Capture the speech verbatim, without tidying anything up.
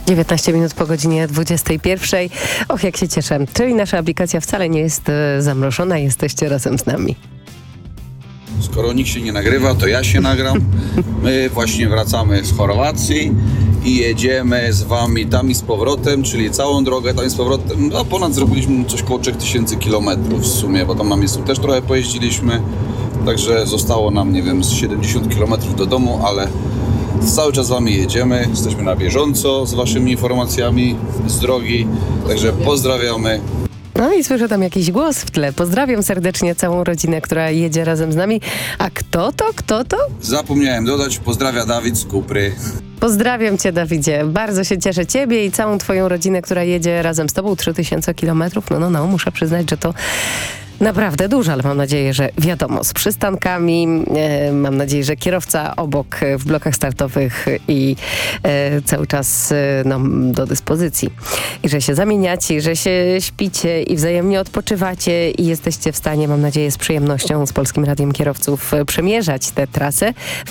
dziewiętnaście minut po godzinie dwudziestej pierwszej. Och, jak się cieszę. Czyli nasza aplikacja wcale nie jest e, zamrożona. Jesteście razem z nami. Skoro nikt się nie nagrywa, to ja się nagram. My właśnie wracamy z Chorwacji i jedziemy z wami tam i z powrotem, czyli całą drogę tam i z powrotem. No ponad zrobiliśmy coś koło trzy tysiące kilometrów w sumie, bo tam na miejscu też trochę pojeździliśmy. Także zostało nam, nie wiem, z siedemdziesiąt kilometrów do domu, ale cały czas z wami jedziemy. Jesteśmy na bieżąco z waszymi informacjami z drogi. Także pozdrawiamy. No i słyszę tam jakiś głos w tle. Pozdrawiam serdecznie całą rodzinę, która jedzie razem z nami. A kto to? Kto to? Zapomniałem dodać, pozdrawia Dawid z Kupry. Pozdrawiam cię, Dawidzie. Bardzo się cieszę. Ciebie i całą twoją rodzinę, która jedzie razem z tobą. trzy tysiące kilometrów. No, no, no. Muszę przyznać, że to naprawdę dużo, ale mam nadzieję, że wiadomo, z przystankami. E, mam nadzieję, że kierowca obok e, w blokach startowych i e, cały czas e, no, do dyspozycji. I że się zamieniacie, i że się śpicie i wzajemnie odpoczywacie i jesteście w stanie, mam nadzieję, z przyjemnością z Polskim Radiem Kierowców e, przemierzać tę trasę.